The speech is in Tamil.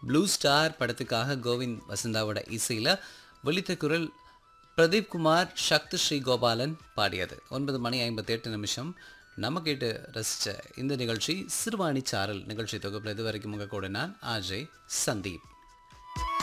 ப்ளூ ஸ்டார் படத்துக்காக கோவிந்த் வசந்தாவோட இசையில் ஒலித்த குரல் பிரதீப் குமார் சக்தி ஸ்ரீ கோபாலன் பாடியது. 9:58 நம்ம கேட்டு ரசித்த இந்த நிகழ்ச்சி சிறுவாணி சாரல் நிகழ்ச்சி தொகுப்பில் இதுவரைக்கும் உங்கள் கூட நான் அஜய் சந்தீப்.